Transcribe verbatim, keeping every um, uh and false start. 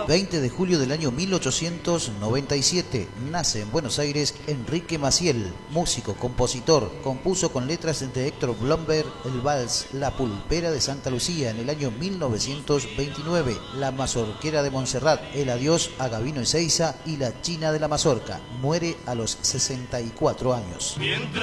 veinte de julio del año mil ochocientos noventa y siete, nace en Buenos Aires Enrique Maciel, músico, compositor, compuso con letras de Héctor Blomberg el vals La Pulpera de Santa Lucía en el año mil novecientos veintinueve, La Mazorquera de Montserrat, El Adiós a Gabino Ezeiza y La China de la Mazorca. Muere a los sesenta y cuatro años. Mientras